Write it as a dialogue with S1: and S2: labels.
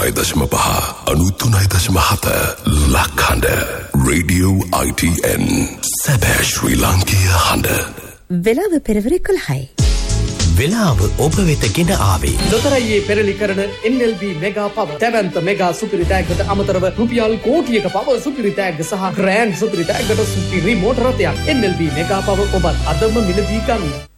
S1: 89.5 93.7 ලක්හඬ radio ITN සැබෑ ශ්‍රී ලාංකීය හඬ.
S2: වෙලාව පෙරවර 11යි.
S3: වෙලාව ඔබ වෙත ගෙන ආවේ
S4: ලොතරැයියේ පෙරලි කරන NLB මෙගා පව දැවැන්ත මෙගා සුපිරි තෑග්ගට අමතරව රුපියල් කෝටියක පව සුපිරි තෑග්ග සහ ග්‍රෑන්ඩ් සුපිරි තෑග්ගට සුපිරි මෝටර රථයක් NLB මෙගා පව ඔබත් අදම මිලදී ගන්න.